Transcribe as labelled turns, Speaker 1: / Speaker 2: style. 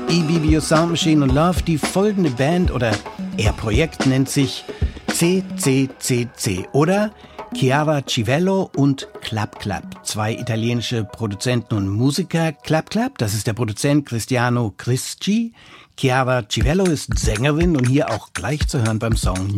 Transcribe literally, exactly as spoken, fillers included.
Speaker 1: E-Bibio Sound Machine und Love. Die folgende Band oder eher Projekt nennt sich C C C C oder Chiara Civello und Clap Clap, zwei italienische Produzenten und Musiker. Clap Clap, das ist der Produzent Cristiano Crisci. Chiara Civello ist Sängerin und hier auch gleich zu hören beim Song